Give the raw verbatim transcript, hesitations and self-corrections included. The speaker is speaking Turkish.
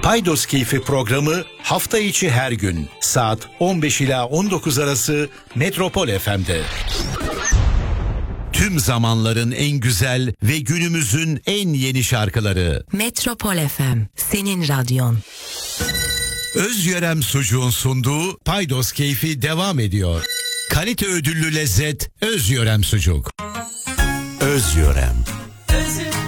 Paydos Keyfi programı hafta içi her gün saat on beş ila on dokuz arası Metropol F M'de. Tüm zamanların en güzel ve günümüzün en yeni şarkıları. Metropol F M, senin radyon. Özyörem Sucuğun sunduğu Paydos Keyfi devam ediyor. Kalite ödüllü lezzet Özyörem Sucuk. Özyörem. Özüm.